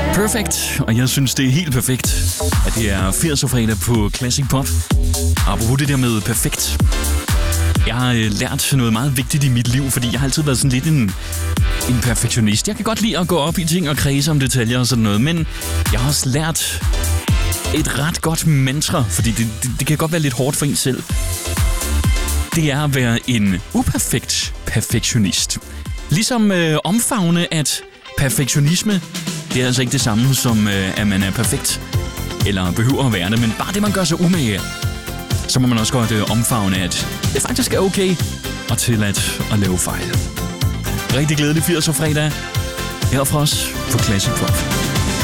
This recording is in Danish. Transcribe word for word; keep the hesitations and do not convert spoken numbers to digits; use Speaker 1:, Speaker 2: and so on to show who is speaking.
Speaker 1: Perfect, og jeg synes, det er helt perfekt, at det er firserne-fredag på Classic Pop. Apropos det der med perfekt. Jeg har øh, lært noget meget vigtigt i mit liv, fordi jeg har altid været sådan lidt en, en perfektionist. Jeg kan godt lide at gå op i ting og kredse om detaljer og sådan noget, men jeg har også lært et ret godt mantra, fordi det, det, det kan godt være lidt hårdt for en selv. Det er at være en uperfekt perfektionist. Ligesom øh, omfavne, at perfektionisme, det er altså ikke det samme som, øh, at man er perfekt, eller behøver at være det, men bare det, man gør sig umage af. Så må man også godt øh, omfavne, at det faktisk er okay og tilladt at lave fejl. Rigtig glædelig firserne-fredag herfra os på Classic Pop.